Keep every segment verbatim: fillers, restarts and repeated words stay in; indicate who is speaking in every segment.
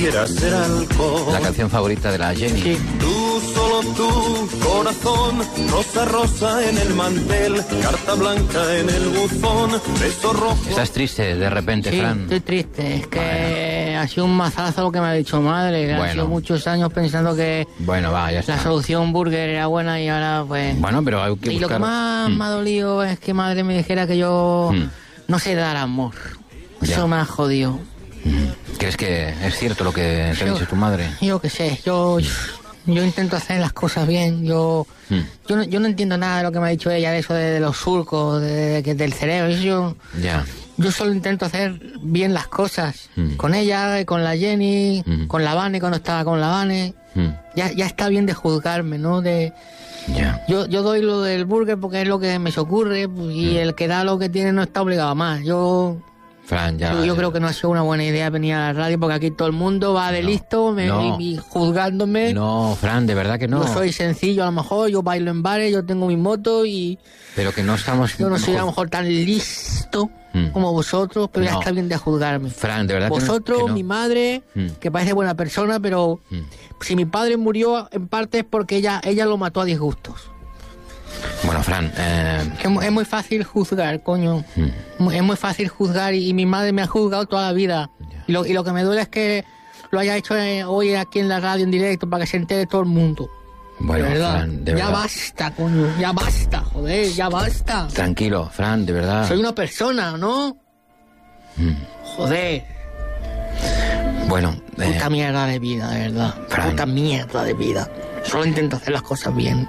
Speaker 1: La canción favorita de la Jenny.
Speaker 2: Sí.
Speaker 3: Tú, solo tú, corazón, rosa, rosa en el mantel, carta blanca en el buzón, beso rojo.
Speaker 1: ¿Estás triste de repente,
Speaker 2: Sí,
Speaker 1: Fran?
Speaker 2: estoy triste. Es que ha sido un mazazo lo que me ha dicho madre. Que
Speaker 1: Bueno.
Speaker 2: Ha sido muchos años pensando que
Speaker 1: Bueno, va, ya
Speaker 2: la
Speaker 1: está.
Speaker 2: solución burger era buena y ahora pues...
Speaker 1: Bueno, pero hay que
Speaker 2: y
Speaker 1: buscar...
Speaker 2: lo que más
Speaker 1: Mm.
Speaker 2: me ha dolido es que madre me dijera que yo
Speaker 1: Mm.
Speaker 2: no sé dar amor.
Speaker 1: Ya.
Speaker 2: Eso me ha jodido.
Speaker 1: ¿Crees que es cierto lo que te ha dicho tu madre?
Speaker 2: Yo qué sé, yo, yo intento hacer las cosas bien. Yo,
Speaker 1: Mm.
Speaker 2: yo, no, yo no entiendo nada de lo que me ha dicho ella, de eso de, de los surcos, de, de- del cerebro. Eso yo,
Speaker 1: Ya.
Speaker 2: yo solo intento hacer bien las cosas.
Speaker 1: Mm.
Speaker 2: Con ella, con la Jenny,
Speaker 1: Mm.
Speaker 2: con la Vane cuando estaba con la Vane.
Speaker 1: Mm.
Speaker 2: Ya, ya está bien de juzgarme, ¿no? De,
Speaker 1: Ya.
Speaker 2: yo, yo doy lo del burger porque es lo que me se ocurre pues, y
Speaker 1: Mm.
Speaker 2: el que da lo que tiene no está obligado a más. Yo...
Speaker 1: Fran, ya.
Speaker 2: Yo, yo creo que no ha sido una buena idea venir a la radio porque aquí todo el mundo va de
Speaker 1: No,
Speaker 2: listo me,
Speaker 1: no.
Speaker 2: y, y juzgándome.
Speaker 1: No, Fran, de verdad que no.
Speaker 2: Yo soy sencillo a lo mejor, yo bailo en bares, yo tengo mi moto y
Speaker 1: Pero que no estamos...
Speaker 2: yo no soy a lo mejor tan listo
Speaker 1: Mm.
Speaker 2: como vosotros, pero ya
Speaker 1: No.
Speaker 2: está bien de juzgarme.
Speaker 1: Fran, de verdad que no-
Speaker 2: Vosotros,
Speaker 1: que no.
Speaker 2: mi madre,
Speaker 1: Mm.
Speaker 2: que parece buena persona, pero
Speaker 1: Mm.
Speaker 2: si mi padre murió en parte es porque ella, ella lo mató a disgustos.
Speaker 1: Bueno, Fran, eh...
Speaker 2: Que es mu- es muy fácil juzgar, coño.
Speaker 1: Mm.
Speaker 2: Mu- Es muy fácil juzgar y, y mi madre me ha juzgado toda la vida.
Speaker 1: Ya.
Speaker 2: Y lo, y lo que me duele es que lo haya hecho eh, hoy aquí en la radio en directo para que se entere todo el mundo.
Speaker 1: Bueno,
Speaker 2: De verdad.
Speaker 1: Fran, de
Speaker 2: ya
Speaker 1: verdad.
Speaker 2: basta, coño. Ya basta, joder, ya basta.
Speaker 1: Tranquilo, Fran, de verdad.
Speaker 2: Soy una persona, ¿no?
Speaker 1: Mm.
Speaker 2: Joder.
Speaker 1: Bueno, eh,
Speaker 2: Puta mierda de vida, de verdad.
Speaker 1: Fran.
Speaker 2: Puta mierda de vida. Solo intento hacer las cosas bien.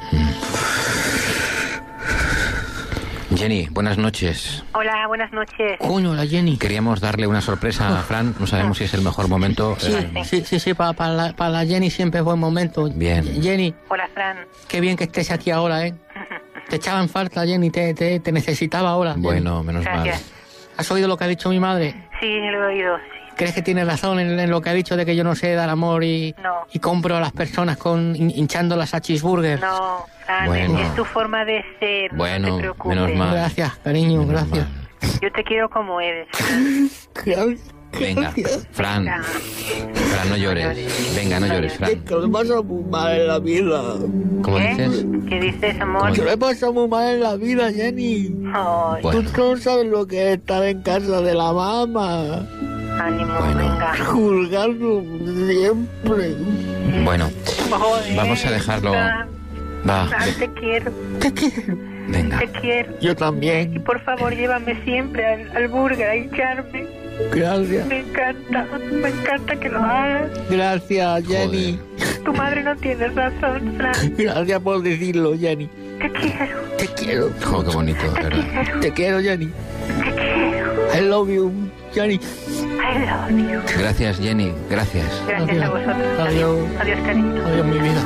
Speaker 1: Jenny, buenas noches.
Speaker 4: Hola, buenas noches.
Speaker 2: Coño, la Jenny.
Speaker 1: Queríamos darle una sorpresa a Fran, no sabemos si es el mejor momento.
Speaker 2: Sí,
Speaker 1: Eh,
Speaker 2: sí, sí, sí, para, para, la, para la Jenny siempre es buen momento.
Speaker 1: Bien.
Speaker 2: Jenny,
Speaker 4: Hola, Fran.
Speaker 2: qué bien que estés aquí ahora, ¿eh? Te echaba en falta, Jenny, te, te, te necesitaba ahora. Jenny.
Speaker 1: Bueno, menos mal.
Speaker 4: Gracias.
Speaker 2: ¿Has oído lo que ha dicho mi madre?
Speaker 4: Sí, lo he oído, sí.
Speaker 2: ¿Crees que tiene razón en, en lo que ha dicho de que yo no sé dar amor y,
Speaker 4: No.
Speaker 2: y compro a las personas con hin- hinchándolas a cheeseburgers?
Speaker 4: No, Fran,
Speaker 1: Bueno.
Speaker 4: es tu forma de ser.
Speaker 1: Bueno,
Speaker 4: no te preocupes.
Speaker 1: menos mal.
Speaker 2: Gracias, cariño,
Speaker 1: Menos
Speaker 2: gracias.
Speaker 1: mal.
Speaker 4: Yo te quiero como eres.
Speaker 2: Gracias.
Speaker 1: Venga, Fran,
Speaker 4: Venga.
Speaker 1: Fran, no llores. Venga, no llores, Fran.
Speaker 2: Que lo he pasado muy mal en la vida.
Speaker 1: ¿Cómo
Speaker 4: ¿Qué?
Speaker 1: dices?
Speaker 4: ¿Qué dices, amor?
Speaker 1: ¿Cómo
Speaker 2: Que lo he pasado muy mal en la vida, Jenny.
Speaker 4: Ay,
Speaker 1: Bueno.
Speaker 2: Tú no sabes lo que es estar en casa de la mamá.
Speaker 4: ánimo,
Speaker 1: Bueno.
Speaker 4: venga.
Speaker 2: Juzgando siempre.
Speaker 1: Bueno,
Speaker 4: Joder,
Speaker 1: vamos a dejarlo.
Speaker 4: Fran,
Speaker 1: Va,
Speaker 4: Fran,
Speaker 1: ve-
Speaker 4: te quiero,
Speaker 2: Te quiero.
Speaker 1: venga.
Speaker 4: te quiero.
Speaker 2: Yo
Speaker 4: Y
Speaker 2: también.
Speaker 4: por favor, llévame siempre al, al burger a hincharme.
Speaker 2: Gracias.
Speaker 4: Me encanta, me encanta que lo hagas.
Speaker 2: Gracias, Jenny.
Speaker 4: Tu madre no tiene razón, Fran.
Speaker 2: Gracias por decirlo, Jenny.
Speaker 4: Te quiero,
Speaker 2: Te quiero.
Speaker 1: Jo, qué bonito, de verdad.
Speaker 4: quiero,
Speaker 2: Te quiero, Jenny.
Speaker 4: te quiero.
Speaker 2: I love you, Jenny.
Speaker 4: I love you.
Speaker 1: Gracias, Jenny, gracias.
Speaker 4: Gracias a vosotros.
Speaker 2: Adiós.
Speaker 4: Adiós, cariño.
Speaker 2: Adiós, mi vida.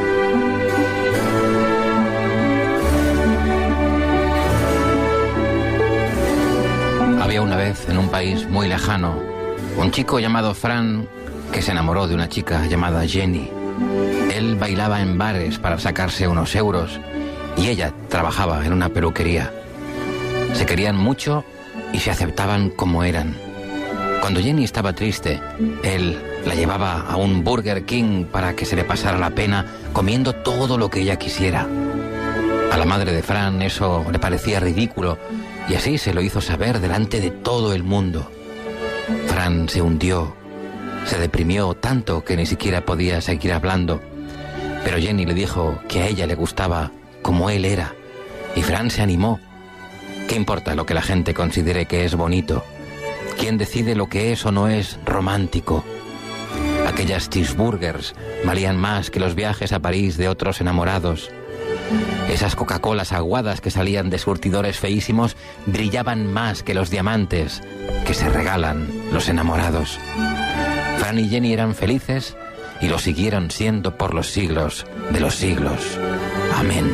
Speaker 1: Había una vez en un país muy lejano un chico llamado Fran que se enamoró de una chica llamada Jenny. Él bailaba en bares para sacarse unos euros y ella trabajaba en una peluquería. Se querían mucho y se aceptaban como eran. Cuando Jenny estaba triste, él la llevaba a un Burger King para que se le pasara la pena comiendo todo lo que ella quisiera. A la madre de Fran eso le parecía ridículo y así se lo hizo saber delante de todo el mundo. Fran se hundió, se deprimió tanto que ni siquiera podía seguir hablando. Pero Jenny le dijo que a ella le gustaba como él era y Fran se animó. ¿Qué importa lo que la gente considere que es bonito? ¿Quién decide lo que es o no es romántico? Aquellas cheeseburgers valían más que los viajes a París de otros enamorados. Esas Coca-Colas aguadas que salían de surtidores feísimos brillaban más que los diamantes que se regalan los enamorados. Fran y Jenny eran felices y lo siguieron siendo por los siglos de los siglos. Amén.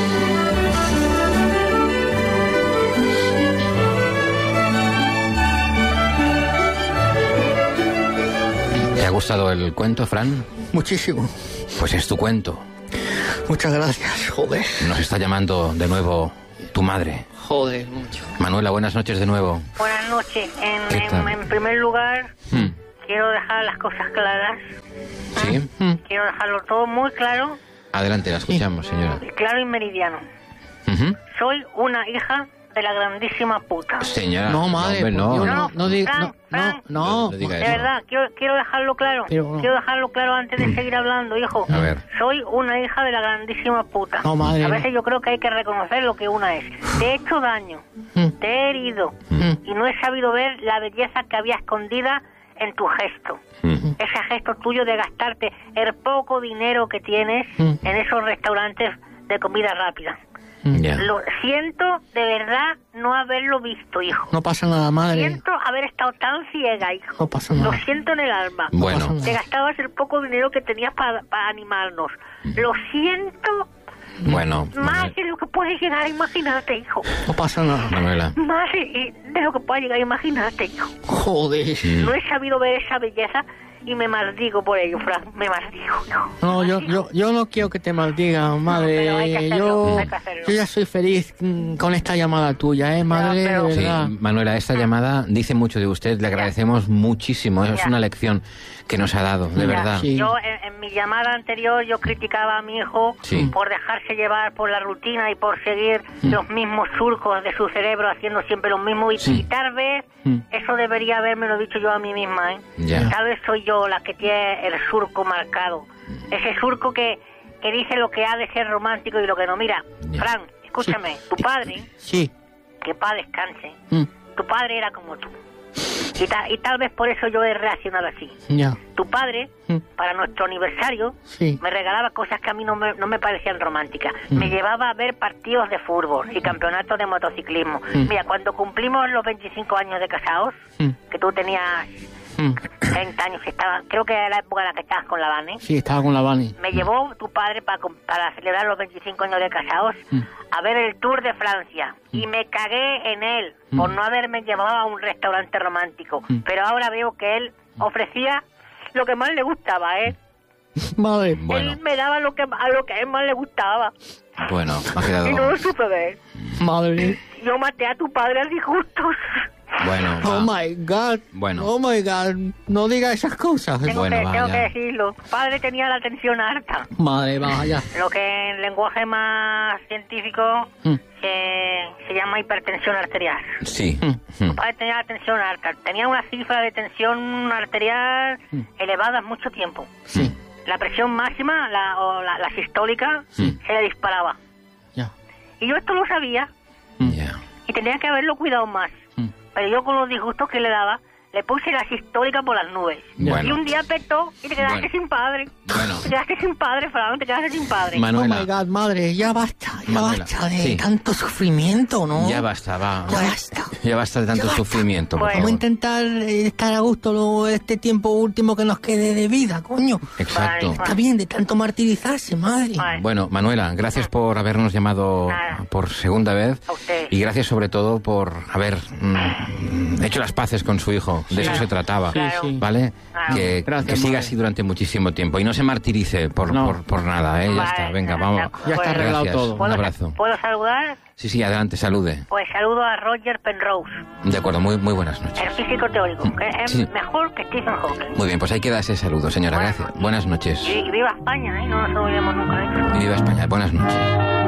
Speaker 1: ¿Te ha gustado el cuento, Fran?
Speaker 2: Muchísimo.
Speaker 1: Pues es tu cuento.
Speaker 2: Muchas gracias. Joder.
Speaker 1: Nos está llamando de nuevo tu madre.
Speaker 2: Joder, mucho.
Speaker 1: Manuela, buenas noches de nuevo.
Speaker 4: Buenas noches. En,
Speaker 1: ¿Qué tal?
Speaker 4: en, en primer lugar,
Speaker 1: Hmm.
Speaker 4: quiero dejar las cosas claras.
Speaker 1: Sí.
Speaker 2: Mm.
Speaker 4: Quiero dejarlo todo muy claro,
Speaker 1: Adelante, la escuchamos, señora.
Speaker 4: claro y meridiano.
Speaker 1: Ujú.
Speaker 4: Soy una hija de la grandísima puta.
Speaker 1: Señora.
Speaker 2: No, madre,
Speaker 1: hombre, no.
Speaker 2: por Dios,
Speaker 4: No,
Speaker 2: no, no, diga-
Speaker 4: Fran,
Speaker 2: no,
Speaker 4: Fran.
Speaker 2: no, no.
Speaker 1: No diga
Speaker 4: De
Speaker 1: eso.
Speaker 4: verdad, quiero, quiero dejarlo claro.
Speaker 2: Pero no.
Speaker 4: Quiero dejarlo claro antes de seguir hablando, hijo.
Speaker 1: A ver.
Speaker 4: Soy una hija de la grandísima puta.
Speaker 2: No, madre,
Speaker 4: A
Speaker 2: no.
Speaker 4: veces yo creo que hay que reconocer lo que una es. Te he hecho daño,
Speaker 2: Mm.
Speaker 4: te he herido
Speaker 2: Mm.
Speaker 4: y no he sabido ver la belleza que había escondida en tu gesto.
Speaker 1: Mm.
Speaker 4: Ese gesto tuyo de gastarte el poco dinero que tienes
Speaker 2: Mm.
Speaker 4: en esos restaurantes de comida rápida.
Speaker 1: Ya.
Speaker 4: Lo siento de verdad no haberlo visto, hijo.
Speaker 2: No pasa nada, madre.
Speaker 4: Siento haber estado tan ciega, hijo.
Speaker 2: No pasa
Speaker 4: Lo
Speaker 2: nada.
Speaker 4: siento en el alma.
Speaker 1: Bueno.
Speaker 2: pasa nada.
Speaker 4: Te gastabas el poco dinero que tenías para animarnos. Lo siento
Speaker 1: Bueno,
Speaker 4: más
Speaker 1: Manuel-
Speaker 4: de lo que puedes llegar a imaginarte, hijo.
Speaker 2: No pasa nada.
Speaker 1: Manuela.
Speaker 4: Más de, de lo que puedes llegar a imaginarte, hijo.
Speaker 2: Joder.
Speaker 4: No he sabido ver esa belleza y me maldigo por ello, Fran. Me maldigo, no.
Speaker 2: No, yo, yo, yo no quiero que te maldiga, madre.
Speaker 4: pero hay que hacerlo,
Speaker 2: yo,
Speaker 4: hay que hacerlo.
Speaker 2: yo ya soy feliz mm, con esta llamada tuya, ¿eh, madre?
Speaker 4: pero-
Speaker 2: de
Speaker 1: Sí,
Speaker 2: verdad.
Speaker 1: Manuela, esta llamada dice mucho de usted, le agradecemos muchísimo, es
Speaker 4: Ya.
Speaker 1: una lección que nos ha dado, de
Speaker 4: Ya,
Speaker 1: verdad.
Speaker 2: Sí.
Speaker 4: Yo en, en mi llamada anterior yo criticaba a mi hijo
Speaker 1: Sí.
Speaker 4: por dejarse llevar por la rutina y por seguir los mismos surcos de su cerebro haciendo siempre lo mismo y,
Speaker 1: Sí.
Speaker 4: y tal vez
Speaker 2: Mm.
Speaker 4: eso debería habérmelo dicho yo a mí misma, ¿eh?
Speaker 1: Ya.
Speaker 4: Tal vez soy yo la que tiene el surco marcado, ese surco que, que dice lo que ha de ser romántico y lo que no. Mira,
Speaker 1: Ya.
Speaker 4: Fran, escúchame, tu padre,
Speaker 2: Sí.
Speaker 4: que paz descanse,
Speaker 2: Mm.
Speaker 4: tu padre era como tú y, ta- y tal vez por eso yo he reaccionado así.
Speaker 2: Ya.
Speaker 4: Tu padre,
Speaker 2: Mm.
Speaker 4: para nuestro aniversario,
Speaker 2: Sí.
Speaker 4: me regalaba cosas que a mí no me, no me parecían románticas.
Speaker 2: Mm.
Speaker 4: Me llevaba a ver partidos de fútbol y campeonatos de motociclismo.
Speaker 2: Mm.
Speaker 4: Mira, cuando cumplimos los veinticinco años de casados,
Speaker 2: Mm.
Speaker 4: que tú tenías
Speaker 2: Mm.
Speaker 4: treinta años, que estaba, creo que era la época en la que estabas con la Vane,
Speaker 2: Sí, estaba con la Vani.
Speaker 4: me llevó tu padre para, para celebrar los veinticinco años de casados
Speaker 2: Mm.
Speaker 4: a ver el Tour de Francia. Y me cagué en él por no haberme llevado a un restaurante romántico.
Speaker 2: Mm.
Speaker 4: Pero ahora veo que él ofrecía lo que más le gustaba, ¿eh?
Speaker 2: Madre.
Speaker 1: Bueno,
Speaker 4: Él me daba lo que, a lo que a él más le gustaba.
Speaker 1: bueno, me ha quedado...
Speaker 4: Y no lo supe ver.
Speaker 2: Madre.
Speaker 4: Yo maté a tu padre a disgustos.
Speaker 1: Bueno,
Speaker 2: Oh
Speaker 1: va.
Speaker 2: my God.
Speaker 1: Bueno.
Speaker 2: Oh my God. No diga esas cosas.
Speaker 4: Tengo,
Speaker 1: Bueno,
Speaker 4: que,
Speaker 1: va,
Speaker 4: tengo
Speaker 1: ya.
Speaker 4: que decirlo. Tu padre tenía la tensión alta.
Speaker 2: Madre, vaya.
Speaker 4: Lo que en lenguaje más científico
Speaker 2: Mm.
Speaker 4: se, se llama hipertensión arterial.
Speaker 1: Sí.
Speaker 2: Mm.
Speaker 1: Mm.
Speaker 4: Tu padre tenía la tensión alta. Tenía una cifra de tensión arterial
Speaker 2: Mm.
Speaker 4: elevada mucho tiempo.
Speaker 2: Sí.
Speaker 4: La presión máxima, la, o la, la sistólica,
Speaker 1: Sí.
Speaker 4: se le disparaba.
Speaker 2: Ya.
Speaker 4: Y yo esto lo sabía
Speaker 1: Ya.
Speaker 4: y tenía que haberlo cuidado más.
Speaker 2: Mm.
Speaker 4: Pero yo con los disgustos que le daba, le puse la sistólica por las nubes.
Speaker 1: Bueno.
Speaker 4: Y un día petó y te quedaste
Speaker 1: Bueno.
Speaker 4: sin padre.
Speaker 1: Bueno.
Speaker 4: Te quedaste sin padre, Fran, te quedaste sin padre.
Speaker 1: Manuela.
Speaker 2: Oh my God, madre, ya basta, ya
Speaker 1: Manuela,
Speaker 2: basta de
Speaker 1: sí.
Speaker 2: tanto sufrimiento, ¿no?
Speaker 1: Ya basta, va.
Speaker 2: Ya basta.
Speaker 1: Ya basta de tanto
Speaker 2: Ya basta.
Speaker 1: sufrimiento, por
Speaker 4: Bueno.
Speaker 2: Vamos a
Speaker 1: favor.
Speaker 2: intentar eh, estar a gusto lo, este tiempo último que nos quede de vida, coño.
Speaker 1: Exacto.
Speaker 4: Vale.
Speaker 2: Está bien de tanto martirizarse, madre.
Speaker 4: Vale.
Speaker 1: Bueno, Manuela, gracias por habernos llamado
Speaker 4: Nada.
Speaker 1: por segunda vez.
Speaker 4: A usted.
Speaker 1: Y gracias sobre todo por haber mm, hecho las paces con su hijo. De eso
Speaker 4: Claro.
Speaker 1: se trataba.
Speaker 4: Claro.
Speaker 2: Sí, sí.
Speaker 1: ¿Vale?
Speaker 4: Claro.
Speaker 1: Que,
Speaker 2: Gracias,
Speaker 1: que siga
Speaker 2: madre.
Speaker 1: así durante muchísimo tiempo. Y no se martirice por,
Speaker 2: No.
Speaker 1: por, por nada, ¿eh? Ya
Speaker 4: Vale,
Speaker 1: está, venga,
Speaker 4: de
Speaker 1: vamos.
Speaker 4: acuerdo.
Speaker 2: Ya está arreglado
Speaker 1: Gracias.
Speaker 2: todo.
Speaker 1: Un
Speaker 4: ¿Puedo,
Speaker 1: abrazo.
Speaker 4: ¿Puedo saludar?
Speaker 1: Sí, sí, adelante, salude.
Speaker 4: Pues saludo a Roger Penrose,
Speaker 1: De acuerdo, muy, muy buenas noches.
Speaker 4: el físico teórico, que es
Speaker 1: Sí.
Speaker 4: mejor que Stephen Hawking.
Speaker 1: Muy bien, pues ahí queda ese saludo, señora.
Speaker 4: Buenas
Speaker 1: Gracias.
Speaker 4: noches.
Speaker 1: Buenas noches.
Speaker 4: Y, y viva España, ¿eh? No nos olvidemos nunca de eso.
Speaker 1: Y viva España. Buenas noches.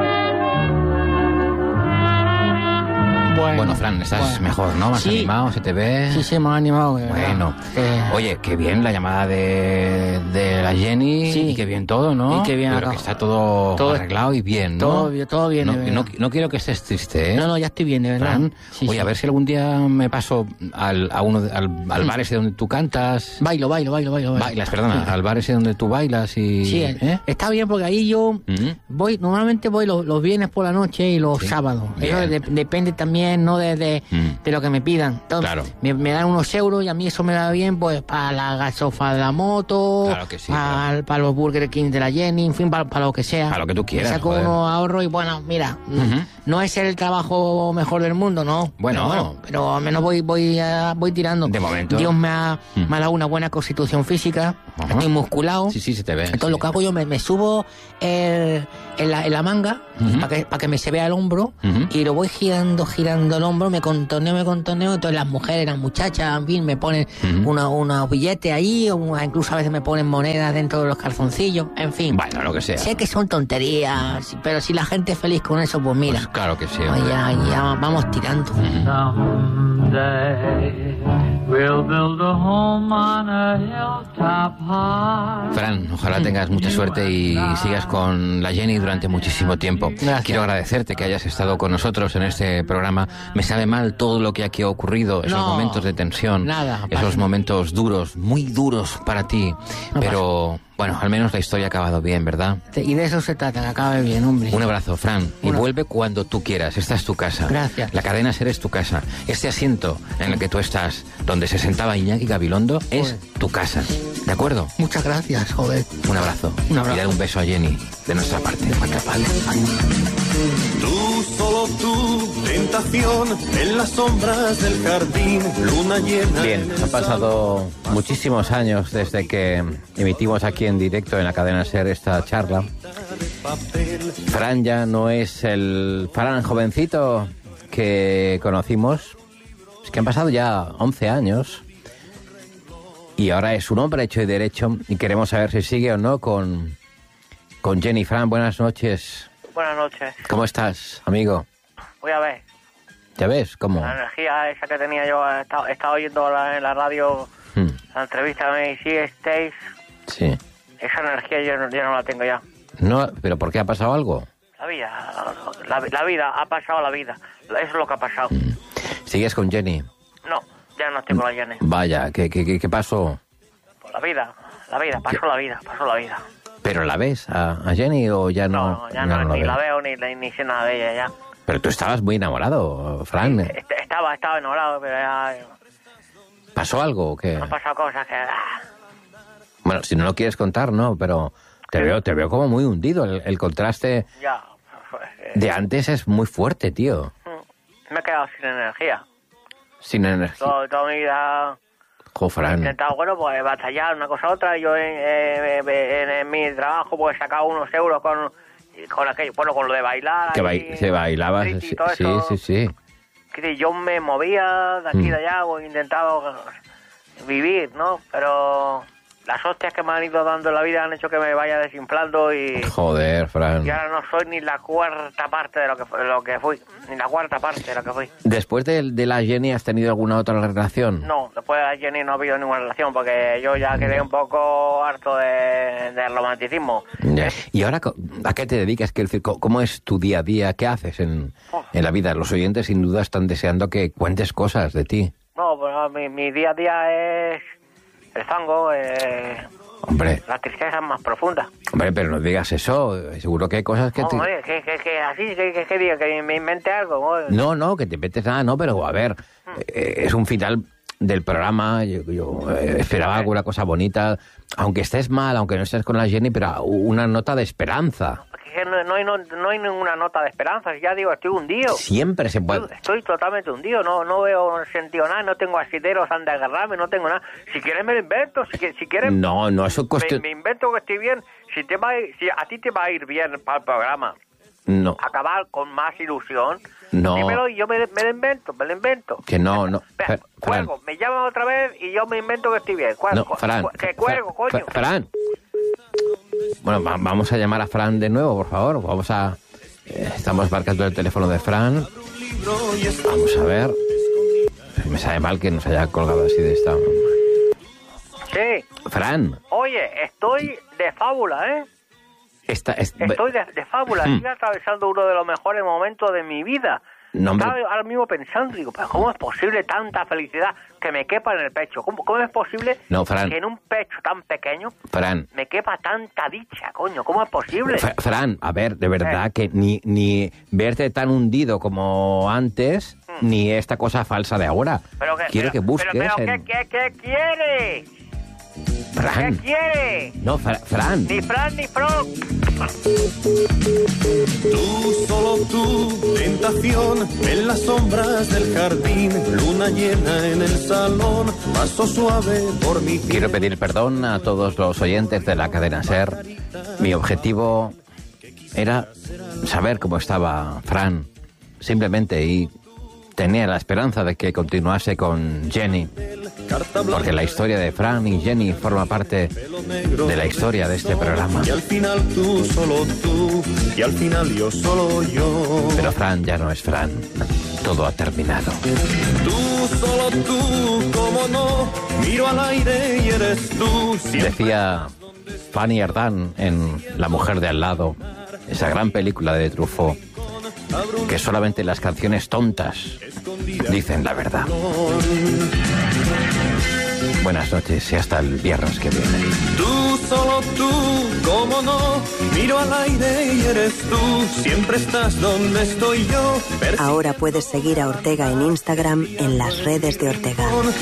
Speaker 2: Bueno,
Speaker 1: Bueno, Fran, estás
Speaker 2: bueno.
Speaker 1: mejor, ¿no? Más
Speaker 2: Sí.
Speaker 1: animado, se te ve.
Speaker 2: Sí, sí, me ha animado. de verdad.
Speaker 1: Bueno,
Speaker 2: Que-
Speaker 1: oye, qué bien la llamada de, de la Jenny.
Speaker 2: Sí.
Speaker 1: Y qué bien todo, ¿no?
Speaker 2: Y qué bien
Speaker 1: Yo creo
Speaker 2: acá.
Speaker 1: que está todo,
Speaker 2: Todo-
Speaker 1: arreglado y bien, ¿no?
Speaker 2: todo bien, todo bien,
Speaker 1: No,
Speaker 2: de
Speaker 1: no,
Speaker 2: verdad.
Speaker 1: no quiero que estés triste, ¿eh?
Speaker 2: No, no, ya estoy bien, de verdad.
Speaker 1: Fran,
Speaker 2: Sí,
Speaker 1: oye,
Speaker 2: sí.
Speaker 1: a ver si algún día me paso al, a uno de- al, al bar ese donde tú cantas.
Speaker 2: Bailo, bailo, bailo, bailo. bailo.
Speaker 1: Bailas, perdona, al bar ese donde tú bailas y...
Speaker 2: Sí,
Speaker 1: ¿eh?
Speaker 2: está bien porque ahí yo
Speaker 1: Ujú.
Speaker 2: voy, normalmente voy los, los viernes por la noche y los
Speaker 1: Sí.
Speaker 2: sábados.
Speaker 1: Bien.
Speaker 2: Eso de- depende también, ¿no? De, de,
Speaker 1: Mm.
Speaker 2: de lo que me pidan. Entonces,
Speaker 1: Claro.
Speaker 2: me, me dan unos euros y a mí eso me da bien, pues, para la gasofa de la moto,
Speaker 1: Claro que sí,
Speaker 2: para,
Speaker 1: claro.
Speaker 2: para los Burger King de la Jenny, en fin, para, para lo que sea.
Speaker 1: Para lo que tú quieras,
Speaker 2: Me saco
Speaker 1: joder.
Speaker 2: unos ahorros y bueno, mira, mm,
Speaker 1: Ujú.
Speaker 2: no es el trabajo mejor del mundo, ¿no?
Speaker 1: Bueno.
Speaker 2: Pero, bueno, pero al menos voy voy uh, voy tirando.
Speaker 1: De momento.
Speaker 2: Dios me ha,
Speaker 1: Mm.
Speaker 2: me ha dado una buena constitución física,
Speaker 1: Ajá.
Speaker 2: estoy musculado.
Speaker 1: Sí, sí, se te ve.
Speaker 2: Entonces
Speaker 1: sí.
Speaker 2: lo que hago yo, me, me subo el- en, la, en la manga
Speaker 1: Ujú.
Speaker 2: para que, para que me se vea el hombro
Speaker 1: Ujú.
Speaker 2: y lo voy girando, girando el hombro, me contorneo, me contorneo. Entonces las mujeres, las muchachas, en fin, me ponen
Speaker 1: Ujú.
Speaker 2: una- unos billetes ahí, o incluso a veces me ponen monedas dentro de los calzoncillos, en fin.
Speaker 1: Bueno, lo que sea.
Speaker 2: Sé que son tonterías, pero si la gente es feliz con eso, pues mira,
Speaker 1: Pues claro que sí.
Speaker 2: pues
Speaker 1: hombre.
Speaker 2: ya, ya vamos tirando.
Speaker 5: Someday we'll build a home on a hilltop high.
Speaker 1: Fran, ojalá tengas mucha suerte y sigas con la Jenny durante muchísimo tiempo.
Speaker 2: Gracias.
Speaker 1: Quiero agradecerte que hayas estado con nosotros en este programa. Me sabe mal todo lo que aquí ha ocurrido, esos
Speaker 2: No,
Speaker 1: momentos de tensión,
Speaker 2: nada,
Speaker 1: esos
Speaker 2: pasa.
Speaker 1: momentos duros, muy duros para ti.
Speaker 2: No
Speaker 1: Pero, bueno, al menos la historia ha acabado bien, ¿verdad?
Speaker 2: Y de eso se trata, que acabe bien, hombre.
Speaker 1: Un abrazo, Fran, y
Speaker 2: Una-
Speaker 1: vuelve cuando tú quieras. Esta es tu casa.
Speaker 2: Gracias.
Speaker 1: La cadena SER es tu casa. Este asiento en el que tú estás, donde se sentaba Iñaki Gabilondo, es
Speaker 2: Joder.
Speaker 1: tu casa. ¿De acuerdo?
Speaker 2: Muchas gracias, joder.
Speaker 1: Un abrazo.
Speaker 2: Un abrazo.
Speaker 1: Y dar un beso a Jenny, de nuestra parte.
Speaker 3: Tú, solo tú, tentación, en las sombras del jardín, luna llena.
Speaker 6: Bien,
Speaker 3: en el
Speaker 6: han pasado muchísimos años desde que emitimos aquí en directo en la cadena SER esta charla.
Speaker 3: papel.
Speaker 6: Fran ya no es el Fran jovencito que conocimos. Es que han pasado ya once años y ahora es un hombre hecho y derecho y queremos saber si sigue o no con, con Jenny. Fran, buenas noches.
Speaker 7: Buenas noches.
Speaker 6: ¿Cómo estás, amigo?
Speaker 7: Voy a ver,
Speaker 6: ¿Ya ves? ¿Cómo?
Speaker 7: la energía esa que tenía yo, he estado, he estado oyendo la- en la radio
Speaker 6: Hmm,
Speaker 7: la entrevista de Macy Stace,
Speaker 6: sí.
Speaker 7: esa energía yo no, yo no la tengo ya.
Speaker 6: No, ¿pero por qué ha pasado algo?
Speaker 7: La vida, la, la vida, ha pasado la vida, eso es lo que ha pasado.
Speaker 6: ¿Sigues con Jenny?
Speaker 7: No, ya no estoy con la Jenny.
Speaker 6: Vaya, ¿qué, qué, qué- qué pasó?
Speaker 7: Pues la vida, la vida, pasó la vida, pasó la vida.
Speaker 6: ¿Pero la ves a, a Jenny o ya no?
Speaker 7: No, ya no,
Speaker 6: la
Speaker 7: ni
Speaker 6: ves?
Speaker 7: la veo ni, ni, ni sé nada de ella ya.
Speaker 6: Pero tú estabas muy enamorado, Fran.
Speaker 7: Est- Estaba, estaba enamorado, pero ya
Speaker 6: ¿Pasó algo o qué?
Speaker 7: han pasado cosas que... ah,
Speaker 6: Bueno, si no lo quieres contar, no, pero te veo, te veo como muy hundido. El, el contraste
Speaker 7: ya, pues, eh,
Speaker 6: de antes es muy fuerte, tío.
Speaker 7: me he quedado sin energía.
Speaker 6: Sin energía.
Speaker 7: Todo- toda mi vida...
Speaker 6: Jo,
Speaker 7: He
Speaker 6: Fran.
Speaker 7: intentado, bueno, pues batallar una cosa a otra. Yo en, eh, en, en mi trabajo pues he sacado unos euros con, con aquello, bueno, con lo de bailar.
Speaker 6: Que
Speaker 7: ahí,
Speaker 6: bai- se bailaba.
Speaker 7: street y
Speaker 6: Sí,
Speaker 7: todo
Speaker 6: sí,
Speaker 7: eso.
Speaker 6: sí, sí.
Speaker 7: Que yo me movía de aquí y
Speaker 6: Mm.
Speaker 7: de allá, pues, he intentado vivir, ¿no? Pero las hostias que me han ido dando en la vida han hecho que me vaya desinflando y,
Speaker 6: Joder, Fran.
Speaker 7: y ahora no soy ni la cuarta parte de lo que, fu- de lo que fui. Ni la cuarta parte de lo que fui.
Speaker 6: Después de, de la Jenny, ¿has tenido alguna otra relación?
Speaker 7: No, después de la Jenny no ha habido ninguna relación porque yo ya quedé un poco harto de, del romanticismo.
Speaker 6: Ya. ¿Y ahora co- a qué te dedicas? Quiero decir, co- ¿cómo es tu día a día? ¿Qué haces en, en la vida? Los oyentes sin duda están deseando que cuentes cosas de ti.
Speaker 7: No, pues no, mi, mi día a día es el fango, eh,
Speaker 6: Hombre,
Speaker 7: la tristeza más profunda.
Speaker 6: hombre, pero no digas eso. Seguro que hay cosas que
Speaker 7: No,
Speaker 6: te...
Speaker 7: hombre, que, que, que así, que, que, que diga, que me invente algo. ¿no?
Speaker 6: No, no, que te metes nada, no, pero a ver, eh, es un final del programa, yo, yo, eh, esperaba alguna cosa bonita, aunque estés mal, aunque no estés con la Jenny, pero una nota de esperanza.
Speaker 7: Que no, no, hay, no, no hay ninguna nota de esperanza, ya digo, estoy hundido.
Speaker 6: Siempre se puede...
Speaker 7: Estoy, estoy totalmente hundido, no no veo sentido nada, no tengo asideros donde agarrarme, no tengo nada. Si quieres me lo invento, si, qui- si quieres
Speaker 6: No, no, eso
Speaker 7: me,
Speaker 6: cuestión...
Speaker 7: me invento que estoy bien. Si, te va a, ir- si a ti te va a ir bien para el programa,
Speaker 6: No,
Speaker 7: acabar con más ilusión,
Speaker 6: No.
Speaker 7: dímelo y yo me, me lo invento, me lo invento.
Speaker 6: que no, no...
Speaker 7: Vea,
Speaker 6: Fer- Fran,
Speaker 7: cuelgo, me llaman otra vez y yo me invento que estoy bien. Cuelgo,
Speaker 6: no, Fran,
Speaker 7: cu- que
Speaker 6: Fer-
Speaker 7: cuelgo, coño.
Speaker 6: Fer- Fran. Bueno, va- vamos a llamar a Fran de nuevo, por favor. Vamos a... eh, estamos marcando el teléfono de Fran. Vamos a ver. Me sabe mal que nos haya colgado así de esta...
Speaker 7: Sí,
Speaker 6: Fran,
Speaker 7: oye, estoy de fábula, ¿eh?
Speaker 6: esta... es-
Speaker 7: Estoy de, de fábula,
Speaker 6: Hmm.
Speaker 7: estoy atravesando uno de los mejores momentos de mi vida.
Speaker 6: No, hombre.
Speaker 7: Estaba ahora mismo pensando, digo, pero ¿cómo es posible tanta felicidad que me quepa en el pecho? ¿Cómo, cómo es posible
Speaker 6: No, Fran.
Speaker 7: que en un pecho tan pequeño
Speaker 6: Fran,
Speaker 7: me quepa tanta dicha, coño? ¿Cómo es posible?
Speaker 6: Fra- Fran, a ver, de verdad
Speaker 7: Eh.
Speaker 6: que ni, ni verte tan hundido como antes, ni esta cosa falsa de ahora.
Speaker 7: Pero que,
Speaker 6: Quiero
Speaker 7: pero-
Speaker 6: que busques
Speaker 7: Pero, pero
Speaker 6: en-
Speaker 7: ¿qué, qué, qué quieres?
Speaker 6: Fran.
Speaker 7: ¿Qué quiere?
Speaker 6: No, Fra- Fran.
Speaker 7: Ni Fran ni Frog.
Speaker 3: Tú, solo tú, tentación, en las sombras del jardín, luna llena en el salón, paso suave por mi piel.
Speaker 6: Quiero pedir perdón a todos los oyentes de la cadena SER. Mi objetivo era saber cómo estaba Fran, simplemente, y tenía la esperanza de que continuase con Jenny, porque la historia de Fran y Jenny forma parte de la historia de este programa.
Speaker 3: Y al final tú, solo tú, y al final yo, solo yo.
Speaker 6: Pero Fran ya no es Fran, todo ha terminado.
Speaker 3: Tú, solo tú, cómo no, miro al aire y eres tú. Siempre.
Speaker 6: Decía Fanny Ardant en La mujer de al lado, esa gran película de Truffaut, que solamente las canciones tontas dicen la verdad. Buenas noches y hasta el viernes que viene.
Speaker 3: Tú, solo tú, cómo no, miro al aire y eres tú, siempre estás donde estoy yo.
Speaker 8: Ahora puedes seguir a Ortega en Instagram en las redes de Ortega.